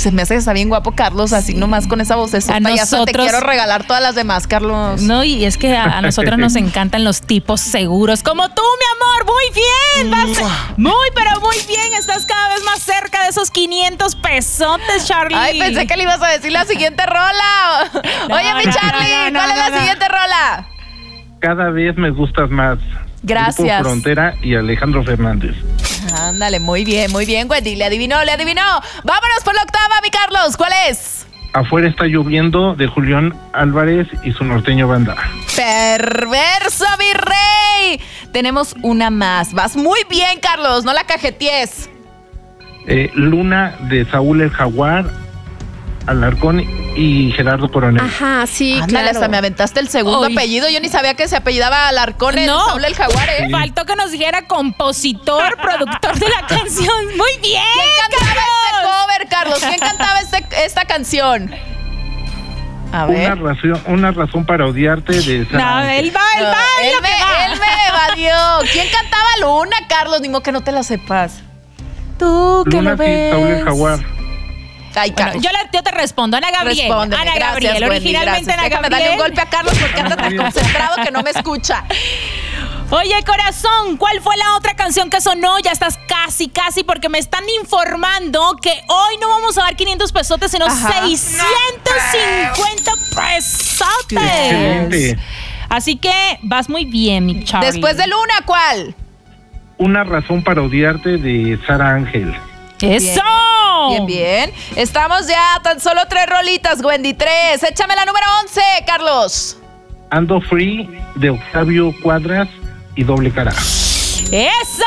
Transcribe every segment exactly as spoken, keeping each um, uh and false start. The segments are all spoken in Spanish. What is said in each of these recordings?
se me hace que está bien guapo, Carlos, así nomás con esa vocesota. Ya hasta te quiero regalar todas las demás, Carlos. No, y es que a, a nosotros nos encantan los tipos seguros, como tú, mi amor. Muy bien, vas, muy, pero muy bien. Estás cada vez más cerca de esos quinientos pesotes, Charlie. Ay, pensé que le ibas a decir la siguiente rola. No, Oye, mi no, Charlie, no, no, ¿cuál no, es la no. siguiente rola? Cada vez me gustas más. Gracias. Grupo Frontera y Alejandro Fernández. Ándale, muy bien, muy bien, Wendy. Le adivinó, le adivinó. Vámonos por la octava, mi Carlos. ¿Cuál es? Afuera está lloviendo, de Julián Álvarez y su norteño banda. Perverso, mi rey. Tenemos una más. Vas muy bien, Carlos. No la cajetees. Eh, Luna, de Saúl el Jaguar, Alarcón y Gerardo Coronel. Ajá, sí, Ándale, claro. hasta me aventaste el segundo Oy. apellido. Yo ni sabía que se apellidaba Alarcón en No. Saúl el Jaguar, ¿eh? Sí. Faltó que nos dijera compositor, productor de la canción. Muy bien, ¿Quién cantaba este Carlos. cover, Carlos? ¿Quién cantaba este, esta canción? A Una ver. razón, una razón para odiarte de Sara No, Ángel. él va, él No, va, él, lo me, que va. él me evadió. ¿Quién cantaba Luna, Carlos? Ni modo que no te la sepas. Tú que Luna, lo sí, ves. Saúl el Jaguar. Ay, Bueno, Carlos. yo, le- yo te respondo, Ana Gabriel. Respóndeme, Ana gracias, Gabriel, Wendy, originalmente gracias. Ana Déjame Gabriel. darle un golpe a Carlos porque anda tan concentrado que no me escucha. Oye, corazón, ¿cuál fue la otra canción que sonó? Ya estás casi, casi, porque me están informando que hoy no vamos a dar quinientos pesotes, sino Ajá. seiscientos cincuenta pesotes. Excelente. Así que vas muy bien, mi Charlie. Después de Luna, ¿cuál? Una razón para odiarte de Sara Ángel. ¡Eso! Bien, bien. Estamos ya a tan solo tres rolitas, Wendy. Tres. Échame la número once, Carlos. Ando Free de Octavio Cuadras y Doble Cara. ¡Eso!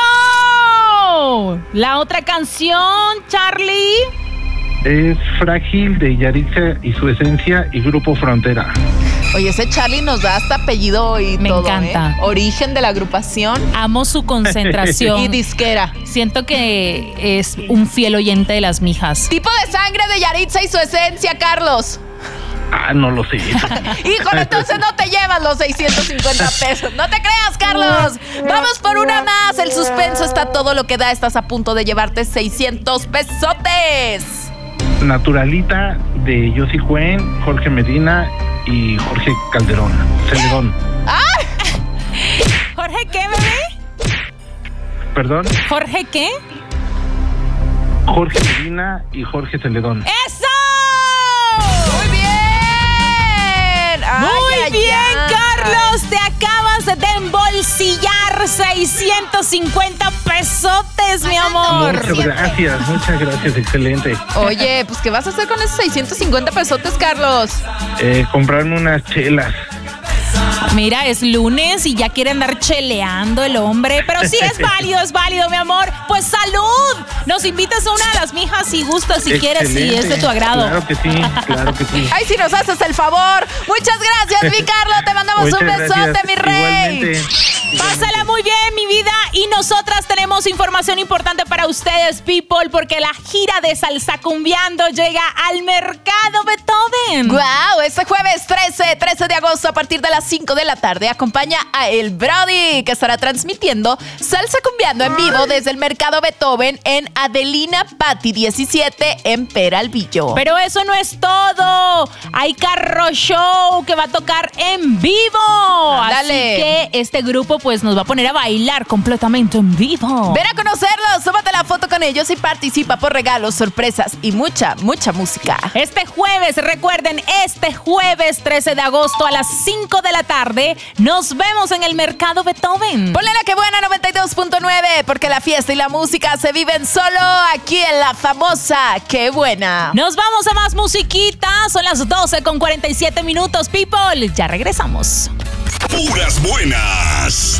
La otra canción, Charlie. Es Frágil de Yaritza y su esencia y Grupo Frontera. Oye, ese Charlie nos da hasta apellido y Me todo, encanta. ¿eh? Origen de la agrupación Amo su concentración. y disquera. Siento que es un fiel oyente de las mijas. Tipo de sangre de Yaritza y su esencia, Carlos. Ah, no lo sé. Híjole, entonces no te llevas los seiscientos cincuenta pesos. No te creas, Carlos. Vamos por una más. El suspenso está todo lo que da. Estás a punto de llevarte seiscientos pesotes. Naturalita de Yossi Cuen, Jorge Medina y Jorge Calderón. Celedón. ¿Jorge qué, bebé? Perdón, ¿Jorge qué? Jorge Medina y Jorge Celedón. ¡Eso! Muy bien. Ay, Muy ay, bien, ay. Carlos. Te acabas de embolsillar seiscientos cincuenta pesotes, mi amor. Muchas gracias, muchas gracias, excelente. Oye, pues ¿qué vas a hacer con esos seiscientos cincuenta pesotes, Carlos? Eh, comprarme unas chelas. Mira, es lunes y ya quiere andar cheleando el hombre. Pero sí, es válido, es válido, mi amor. Pues salud. Nos invitas a una de las mijas si gustas, si quieres, si es de tu agrado. Claro que sí, claro que sí. Ay, si nos haces el favor. Muchas gracias, mi Carlos. Te mandamos Muchas un besote, gracias. mi rey. Igualmente. Pásala muy bien, mi vida. Y nosotras tenemos información importante para ustedes, people, porque la gira de Salsa Cumbiando llega al Mercado Beethoven. Wow, este jueves trece, trece de agosto a partir de las cinco de la tarde acompaña a El Brody, que estará transmitiendo Salsa Cumbiando en vivo desde el Mercado Beethoven en Adelina Patti diecisiete en Peralvillo. Pero eso no es todo. Hay carro show que va a tocar en vivo. Ándale. Así que este grupo pues nos va a poner a bailar completamente en vivo. Ven a conocerlos, tómate la foto con ellos y participa por regalos, sorpresas y mucha, mucha música. Este jueves, recuerden, este jueves trece de agosto a las cinco de la tarde, nos vemos en el Mercado Beethoven. Ponle la que buena noventa y dos punto nueve, porque la fiesta y la música se viven solo aquí en la famosa Qué Buena. Nos vamos a más musiquita. Son las doce con cuarenta y siete minutos, people. Ya regresamos. Puras buenas.